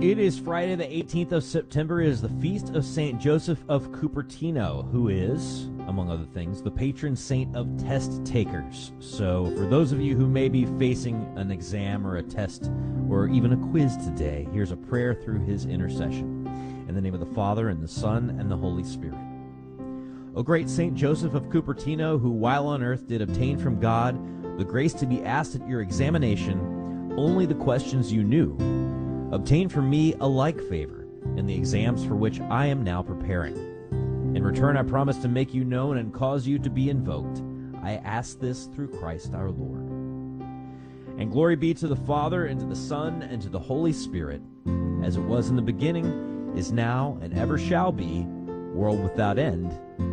It is Friday, the 18th of September. It is the Feast of St. Joseph of Cupertino, who is, among other things, the patron saint of test takers. So for those of you who may be facing an exam or a test or even a quiz today, here's a prayer through his intercession. In the name of the Father, and the Son, and the Holy Spirit. O great St. Joseph of Cupertino, who while on earth did obtain from God the grace to be asked at your examination only the questions you knew, obtain for me a like favor in the exams for which I am now preparing. In return, I promise to make you known and cause you to be invoked. I ask this through Christ our Lord. And glory be to the Father, and to the Son, and to the Holy Spirit, as it was in the beginning, is now, and ever shall be, world without end.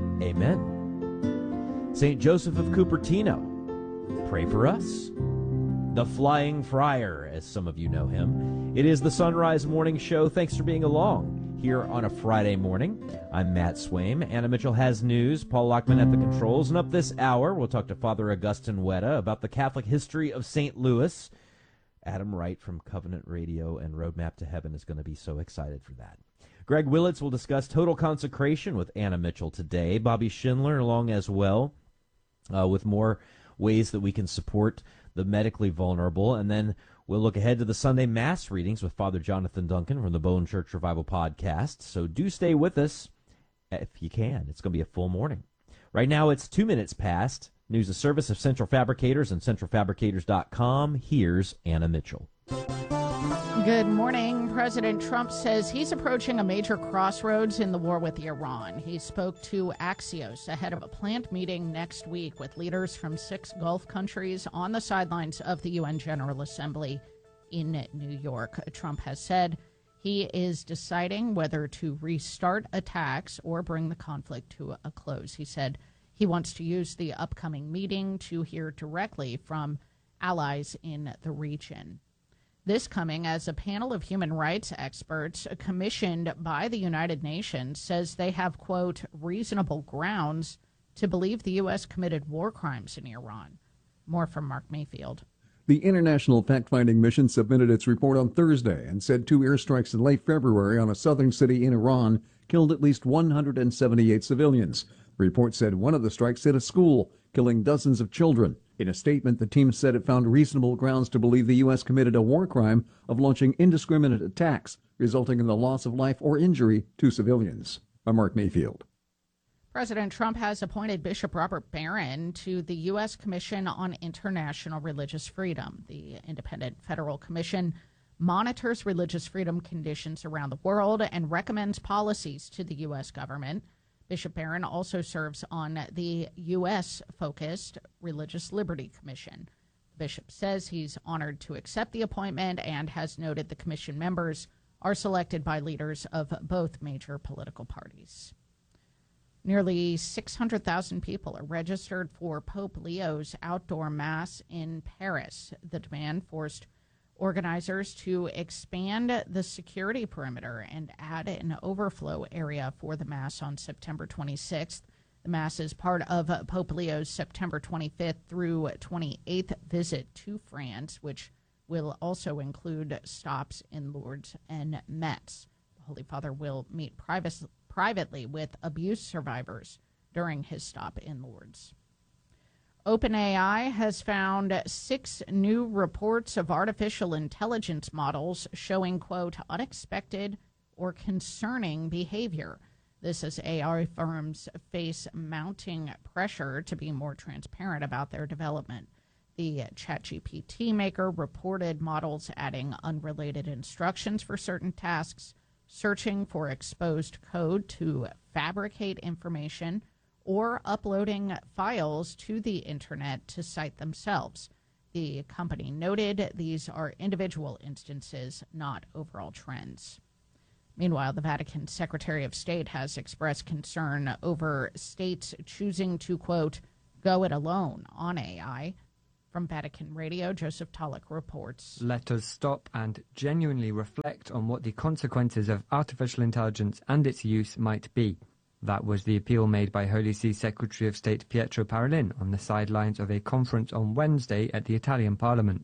Amen. St. Joseph of Cupertino, pray for us. The Flying Friar, as some of you know him. It is the Sunrise Morning Show. Thanks for being along here on a Friday morning. I'm Matt Swaim. Anna Mitchell has news. Paul Lockman at the controls. And up this hour, we'll talk to Father Augustine Weta about the Catholic history of St. Louis. Adam Wright from Covenant Radio and Roadmap to Heaven is going to be so excited for that. Greg Willits will discuss total consecration with Anna Mitchell today. Bobby Schindler along as well with more ways that we can support the medically vulnerable. And then we'll look ahead to the Sunday Mass readings with Father Jonathan Duncan from the Bone Church Revival Podcast. So do stay with us if you can. It's going to be a full morning. Right now it's 2 minutes past. News of service of Central Fabricators and centralfabricators.com. Here's Anna Mitchell. Good morning. President Trump says he's approaching a major crossroads in the war with Iran. He spoke to Axios ahead of a planned meeting next week with leaders from 6 Gulf countries on the sidelines of the UN General Assembly in New York. Trump has said he is deciding whether to restart attacks or bring the conflict to a close. He said he wants to use the upcoming meeting to hear directly from allies in the region. This coming as a panel of human rights experts commissioned by the United Nations says they have, quote, reasonable grounds to believe the U.S. committed war crimes in Iran. More from Mark Mayfield. The International Fact-Finding Mission submitted its report on Thursday and said 2 airstrikes in late February on a southern city in Iran killed at least 178 civilians. The report said one of the strikes hit a school, killing dozens of children. In a statement, the team said it found reasonable grounds to believe the U.S. committed a war crime of launching indiscriminate attacks, resulting in the loss of life or injury to civilians. I'm Mark Mayfield. President Trump has appointed Bishop Robert Barron to the U.S. Commission on International Religious Freedom. The independent federal commission monitors religious freedom conditions around the world and recommends policies to the U.S. government. Bishop Barron also serves on the U.S.-focused Religious Liberty Commission. The bishop says he's honored to accept the appointment and has noted the commission members are selected by leaders of both major political parties. Nearly 600,000 people are registered for Pope Leo's outdoor mass in Paris. The demand forced organizers to expand the security perimeter and add an overflow area for the Mass on September 26th. The Mass is part of Pope Leo's September 25th through 28th visit to France, which will also include stops in Lourdes and Metz. The Holy Father will meet privately with abuse survivors during his stop in Lourdes. OpenAI has found 6 new reports of artificial intelligence models showing, quote, unexpected or concerning behavior. This as AI firms face mounting pressure to be more transparent about their development. The ChatGPT maker reported models adding unrelated instructions for certain tasks, searching for exposed code to fabricate information, or uploading files to the internet to cite themselves. The company noted these are individual instances, not overall trends. Meanwhile, the Vatican Secretary of State has expressed concern over states choosing to, quote, go it alone on AI. From Vatican Radio, Joseph Tollock reports. Let us stop and genuinely reflect on what the consequences of artificial intelligence and its use might be. That was the appeal made by Holy See Secretary of State Pietro Parolin on the sidelines of a conference on Wednesday at the Italian Parliament.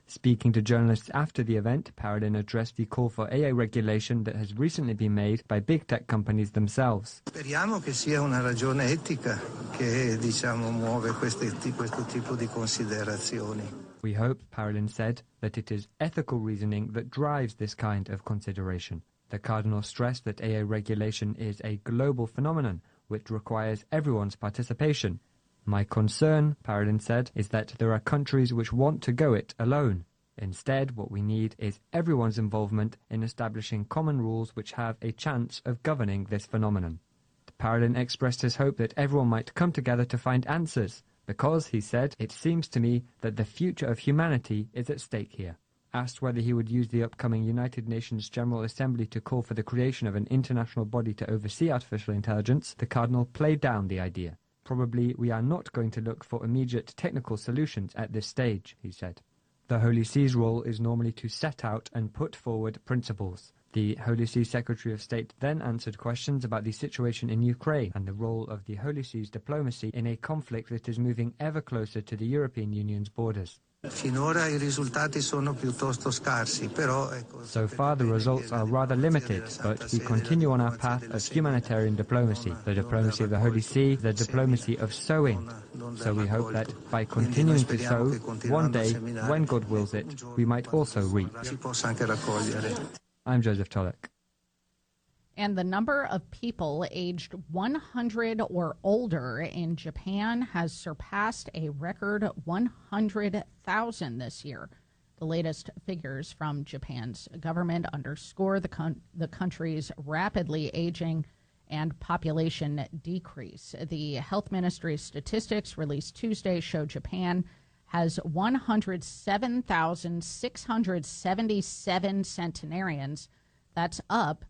Speaking to journalists after the event, Parolin addressed the call for AI regulation that has recently been made by big tech companies themselves. Speriamo che sia una ragione etica che, muove questo tipo di considerazioni. We hope, Parolin said, that it is ethical reasoning that drives this kind of consideration. The Cardinal stressed that AI regulation is a global phenomenon which requires everyone's participation. My concern, Parolin said, is that there are countries which want to go it alone. Instead, what we need is everyone's involvement in establishing common rules which have a chance of governing this phenomenon. Parolin expressed his hope that everyone might come together to find answers, because, he said, it seems to me that the future of humanity is at stake here. Asked whether he would use the upcoming United Nations General Assembly to call for the creation of an international body to oversee artificial intelligence, the Cardinal played down the idea. Probably we are not going to look for immediate technical solutions at this stage, he said. The Holy See's role is normally to set out and put forward principles. The Holy See Secretary of State then answered questions about the situation in Ukraine and the role of the Holy See's diplomacy in a conflict that is moving ever closer to the European Union's borders. Finora I risultati sono piuttosto scarsi, però So far the results are rather limited, but we continue on our path of humanitarian diplomacy, the diplomacy of the Holy See, the diplomacy of sowing. So we hope that by continuing to sow, one day, when God wills it, we might also reap. I'm Joseph Tulloch. And the number of people aged 100 or older in Japan has surpassed a record 100,000 this year. The latest figures from Japan's government underscore the country's rapidly aging and population decrease. The Health Ministry's statistics released Tuesday show Japan has 107,677 centenarians. That's up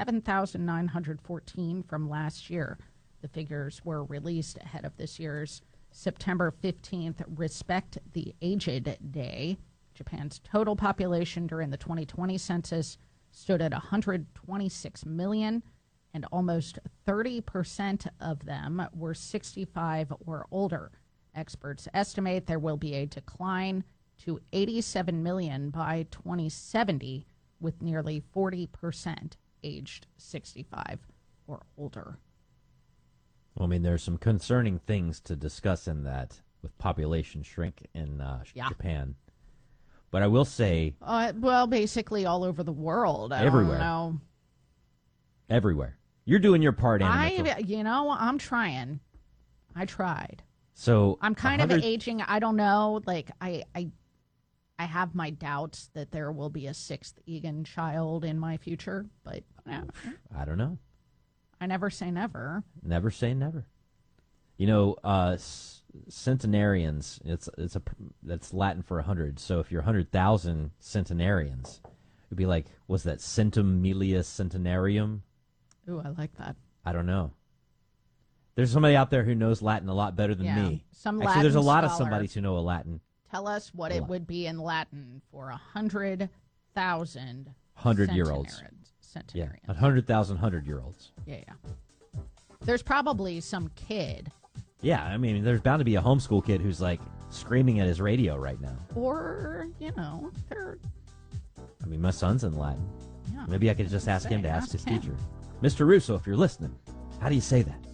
7,914 from last year. The figures were released ahead of this year's September 15th Respect the Aged Day. Japan's total population during the 2020 census stood at 126 million, and almost 30% of them were 65 or older. Experts estimate there will be a decline to 87 million by 2070, with nearly 40% aged 65 or older. Well, I mean, there's some concerning things to discuss in that with population shrink in Japan. But I will say... well, basically all over the world. Everywhere. I don't know. Everywhere. You're doing your part, Anna. I'm trying. I tried. So I'm kind of aging. I don't know. Like, I have my doubts that there will be a sixth Egan child in my future, but I don't know. I never say never. Never say never. You know, centenarians, that's Latin for 100. So if you're 100,000 centenarians, it'd be like, what's that, centumilia centenarium? Ooh, I like that. I don't know. There's somebody out there who knows Latin a lot better than me. Actually, there's a lot of somebody who know a Latin. Tell us what it would be in Latin for 100,000 100-year-olds. Centenarians. Yeah, 100,000 100-year-olds. Yeah. There's probably some kid. Yeah, I mean, there's bound to be a homeschool kid who's like screaming at his radio right now. Or, they're... I mean, my son's in Latin. Yeah. Maybe I could just ask him to ask his teacher. Mr. Russo, if you're listening, how do you say that?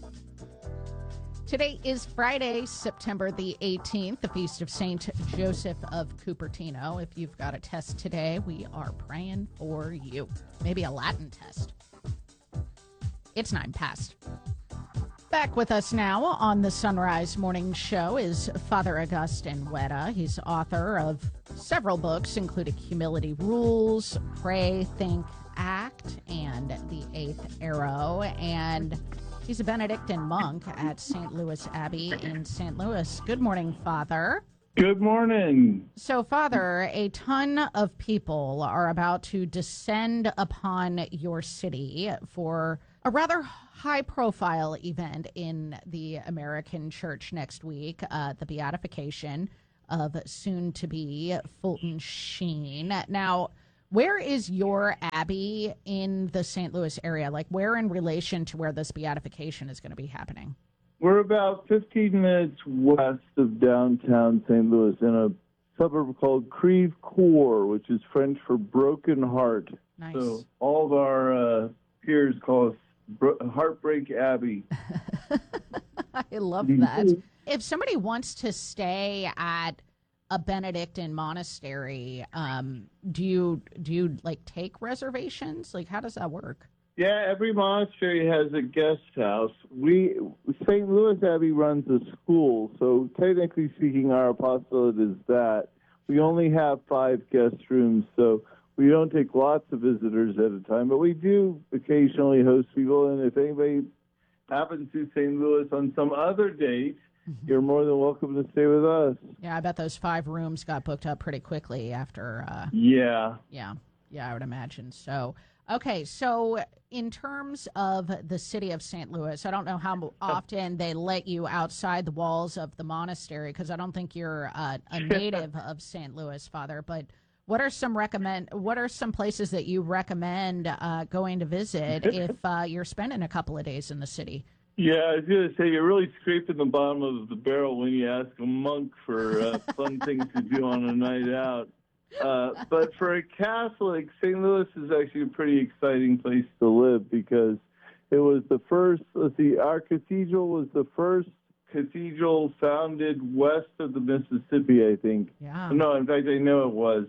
Today is Friday, September the 18th, the feast of St. Joseph of Cupertino. If you've got a test today, we are praying for you. Maybe a Latin test. It's 9 past. Back with us now on the Sunrise Morning Show is Father Augustine Weta. He's author of several books, including Humility Rules, Pray, Think, Act, and The Eighth Arrow. And he's a Benedictine monk at St. Louis Abbey in St. Louis. Good morning, Father. Good morning. So, Father, a ton of people are about to descend upon your city for a rather high-profile event in the American Church next week, the beatification of soon-to-be Fulton Sheen. Now, where is your abbey in the St. Louis area? Like, where in relation to where this beatification is going to be happening? We're about 15 minutes west of downtown St. Louis in a suburb called Creve Coeur, which is French for broken heart. Nice. So all of our peers call us Heartbreak Abbey. I love that. If somebody wants to stay at a Benedictine monastery, do you like take reservations? Like, how does that work? Yeah, every monastery has a guest house. St. Louis Abbey runs a school, so technically speaking, our apostolate is that. We only have 5 guest rooms, so we don't take lots of visitors at a time, but we do occasionally host people, and if anybody happens to St. Louis on some other date, you're more than welcome to stay with us. Yeah, I bet those 5 rooms got booked up pretty quickly after. Yeah, I would imagine. So, okay, so in terms of the city of St. Louis, I don't know how often they let you outside the walls of the monastery, because I don't think you're a native of St. Louis, Father. But what are some places that you recommend going to visit if you're spending a couple of days in the city? Yeah, I was going to say, you're really scraping the bottom of the barrel when you ask a monk for fun things to do on a night out. But for a Catholic, St. Louis is actually a pretty exciting place to live because it was the first, our cathedral was the first cathedral founded west of the Mississippi, I think. Yeah. No, in fact, I know it was.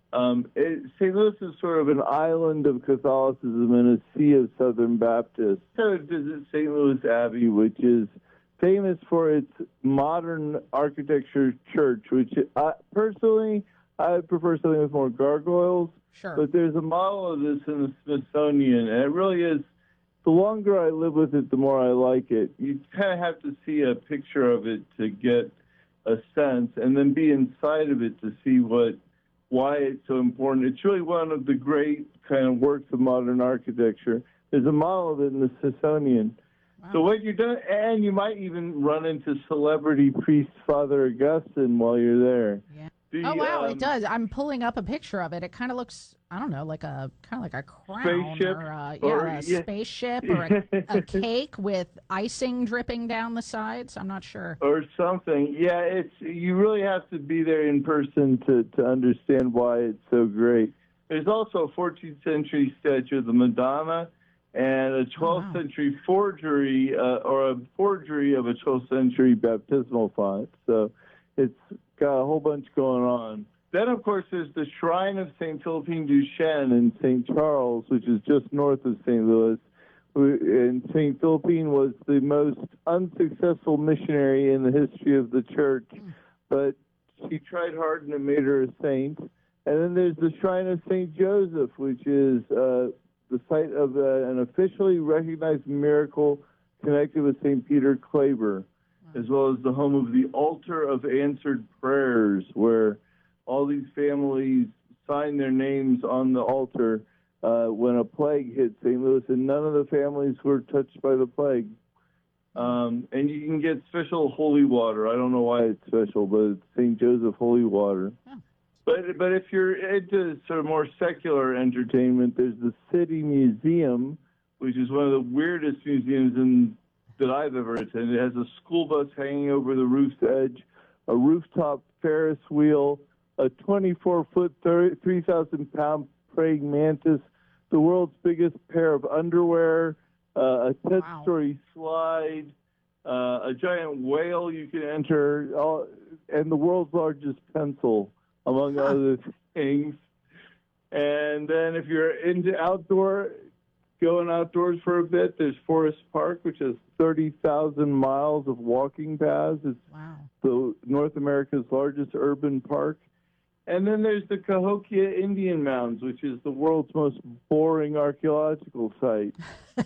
St. Louis is sort of an island of Catholicism and a sea of Southern Baptists. So visit St. Louis Abbey, which is famous for its modern architecture church, which personally, I would prefer something with more gargoyles. Sure. But there's a model of this in the Smithsonian, and it really is, the longer I live with it, the more I like it. You kind of have to see a picture of it to get a sense, and then be inside of it to see why it's so important. It's really one of the great kind of works of modern architecture. There's a model of it in the Smithsonian. Wow. So what you're doing, and you might even run into celebrity priest Father Augustine while you're there. Yeah. Wow, it does. I'm pulling up a picture of it. It kind of looks, I don't know, like a crown, spaceship, or a spaceship, or a cake with icing dripping down the sides. I'm not sure. Or something. Yeah, you really have to be there in person to understand why it's so great. There's also a 14th century statue of the Madonna and a 12th century forgery, or a forgery of a 12th century baptismal font. So it's got a whole bunch going on. Then, of course, there's the Shrine of St. Philippine Duchesne in St. Charles, which is just north of St. Louis. And St. Philippine was the most unsuccessful missionary in the history of the church, but she tried hard and it made her a saint. And then there's the Shrine of St. Joseph, which is the site of an officially recognized miracle connected with St. Peter Claver, as well as the home of the Altar of Answered Prayers, where all these families sign their names on the altar when a plague hit St. Louis, and none of the families were touched by the plague. And you can get special holy water. I don't know why it's special, but it's St. Joseph holy water. Yeah. But if you're into sort of more secular entertainment, there's the City Museum, which is one of the weirdest museums that I've ever attended. It has a school bus hanging over the roof's edge, a rooftop Ferris wheel, a 24-foot, 3,000-pound praying mantis, the world's biggest pair of underwear, a 10-story slide, a giant whale you can enter, and the world's largest pencil, among other things. And then if you're into going outdoors for a bit, there's Forest Park, which has 30,000 miles of walking paths. It's North America's largest urban park. And then there's the Cahokia Indian Mounds, which is the world's most boring archaeological site.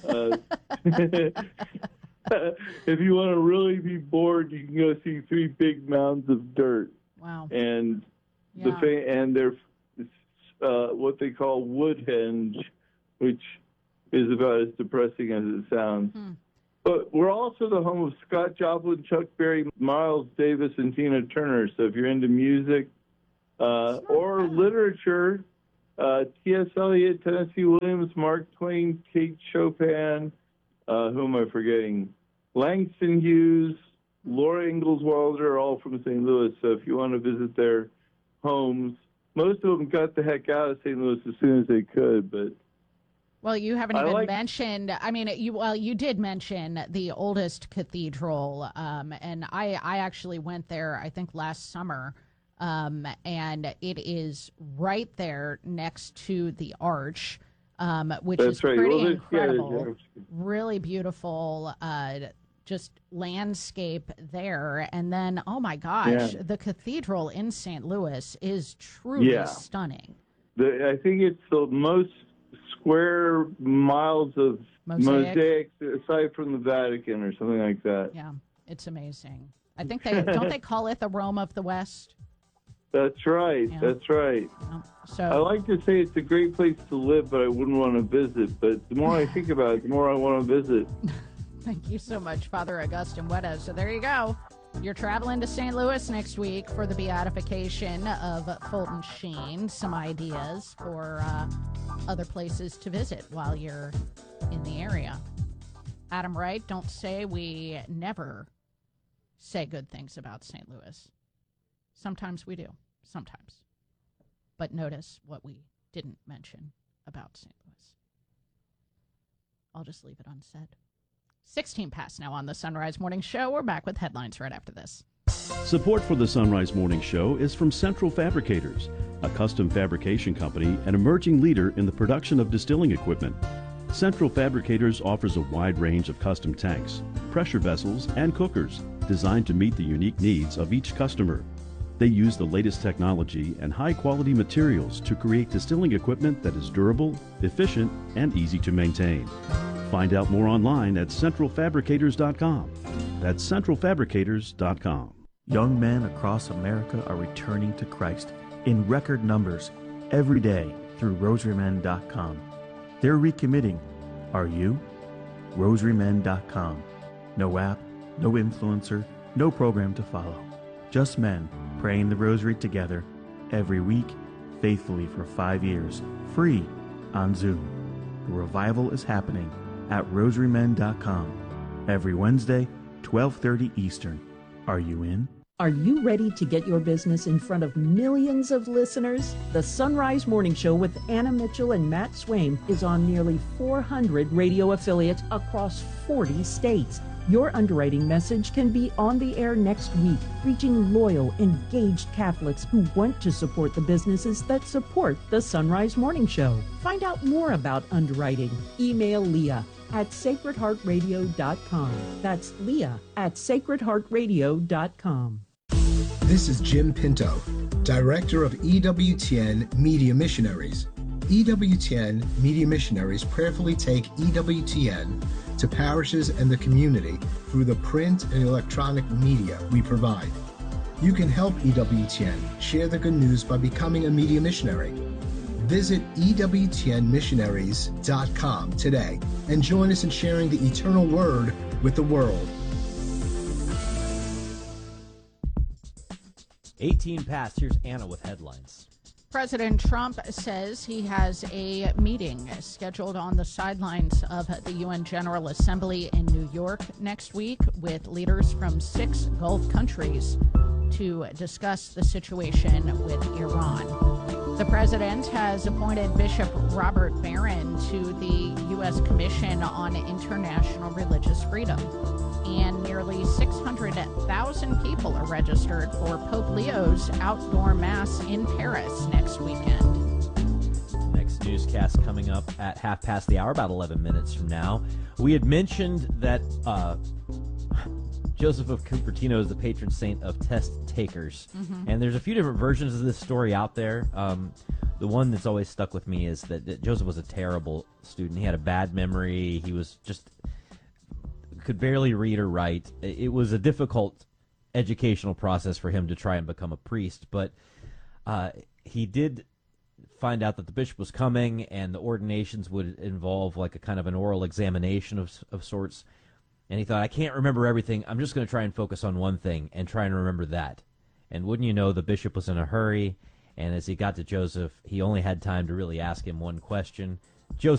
If you want to really be bored, you can go see 3 big mounds of dirt. Wow. And they're what they call Woodhenge, which is about as depressing as it sounds. But we're also the home of Scott Joplin, Chuck Berry, Miles Davis, and Tina Turner. So if you're into music or literature, T.S. Eliot, Tennessee Williams, Mark Twain, Kate Chopin, who am I forgetting? Langston Hughes, Laura Ingalls Wilder are all from St. Louis. So if you want to visit there, homes. Most of them got the heck out of St. Louis as soon as they could, but well, you haven't even mentioned. I mean, you did mention the oldest cathedral, and I actually went there, I think, last summer, and it is right there next to the arch, which is pretty incredible. Really beautiful, just landscape there, and then oh my gosh, the cathedral in St. Louis is truly stunning. I think it's the most square miles of mosaics aside from the Vatican or something like that. Yeah, it's amazing. I think they call it the Rome of the West. That's right. Yeah. That's right. Yeah. So I like to say it's a great place to live, but I wouldn't want to visit. But the more I think about it, the more I want to visit. Thank you so much, Father Augustine Weta. So there you go. You're traveling to St. Louis next week for the beatification of Fulton Sheen. Some ideas for other places to visit while you're in the area. Adam Wright, don't say we never say good things about St. Louis. Sometimes we do. Sometimes. But notice what we didn't mention about St. Louis. I'll just leave it unsaid. 16 past now on the Sunrise Morning Show. We're back with headlines right after this. Support for the Sunrise Morning Show is from Central Fabricators, a custom fabrication company and emerging leader in the production of distilling equipment. Central Fabricators offers a wide range of custom tanks, pressure vessels, and cookers designed to meet the unique needs of each customer. They use the latest technology and high-quality materials to create distilling equipment that is durable, efficient, and easy to maintain. Find out more online at centralfabricators.com. That's centralfabricators.com. Young men across America are returning to Christ in record numbers every day through rosarymen.com. They're recommitting. Are you? rosarymen.com. No app, no influencer, no program to follow. Just men praying the rosary together every week, faithfully for 5 years, free on Zoom. The revival is happening at rosarymen.com every Wednesday, 12:30 Eastern. Are you in? Are you ready to get your business in front of millions of listeners? The Sunrise Morning Show with Anna Mitchell and Matt Swaim is on nearly 400 radio affiliates across 40 states. Your underwriting message can be on the air next week, reaching loyal, engaged Catholics who want to support the businesses that support the Sunrise Morning Show. Find out more about underwriting. Email Leah at sacredheartradio.com. That's Leah at sacredheartradio.com. This is Jim Pinto, Director of EWTN Media Missionaries. EWTN Media Missionaries prayerfully take EWTN to parishes and the community through the print and electronic media we provide. You can help EWTN share the good news by becoming a media missionary. Visit EWTNmissionaries.com today and join us in sharing the eternal word with the world. 18 past. Here's Anna with headlines. President Trump says he has a meeting scheduled on the sidelines of the UN General Assembly in New York next week with leaders from 6 Gulf countries to discuss the situation with Iran. The president has appointed Bishop Robert Barron to the U.S. Commission on International Religious Freedom. And nearly 600,000 people are registered for Pope Leo's outdoor mass in Paris next weekend. Next newscast coming up at half past the hour, about 11 minutes from now. We had mentioned that Joseph of Cupertino is the patron saint of test takers. Mm-hmm. And there's a few different versions of this story out there. The one that's always stuck with me is that Joseph was a terrible student. He had a bad memory. He was just could barely read or write. It was a difficult educational process for him to try and become a priest, but he did find out that the bishop was coming and the ordinations would involve like a kind of an oral examination of sorts. And he thought, I can't remember everything. I'm just going to try and focus on one thing and try and remember that. And wouldn't you know, the bishop was in a hurry, and as he got to Joseph, he only had time to really ask him one question. Joseph